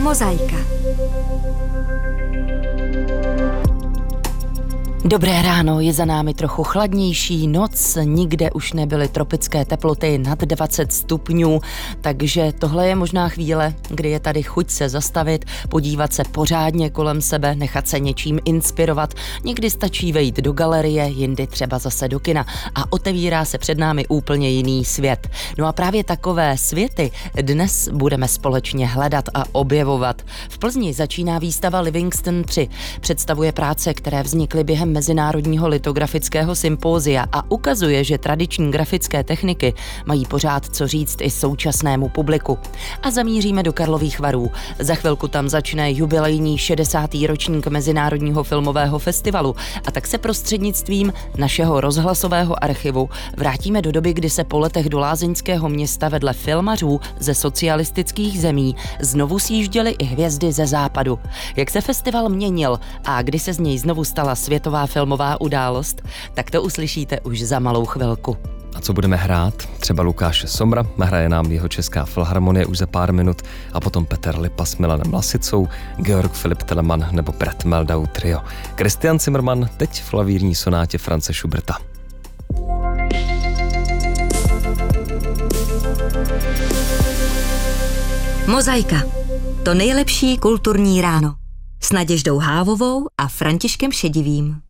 Mozaika. Dobré ráno, je za námi trochu chladnější noc, nikde už nebyly tropické teploty nad 20 stupňů, takže tohle je možná chvíle, kdy je tady chuť se zastavit, podívat se pořádně kolem sebe, nechat se něčím inspirovat. Někdy stačí vejít do galerie, jindy třeba zase do kina a otevírá se před námi úplně jiný svět. No a právě takové světy dnes budeme společně hledat a objevovat. V Plzni začíná výstava Livingston 3. Představuje práce, které vznikly během Mezinárodního litografického sympózia a ukazuje, že tradiční grafické techniky mají pořád co říct i současnému publiku. A zamíříme do Karlových Varů. Za chvilku tam začne jubilejní 60. ročník Mezinárodního filmového festivalu a tak se prostřednictvím našeho rozhlasového archivu vrátíme do doby, kdy se po letech do lázeňského města vedle filmařů ze socialistických zemí znovu sjížděly i hvězdy ze západu. Jak se festival měnil a kdy se z něj znovu stala světová filmová událost, tak to uslyšíte už za malou chvilku. A co budeme hrát? Třeba Lukáš Somra, nahraje nám jeho Česká filharmonie už za pár minut a potom Petr Lipa s Milanem Lasicou, Georg Philipp Telemann nebo Brett Meldau trio. Christian Zimmermann teď v klavírní sonátě Franze Schuberta. Mozaika. To nejlepší kulturní ráno. S Naděždou Hávovou a Františkem Šedivým.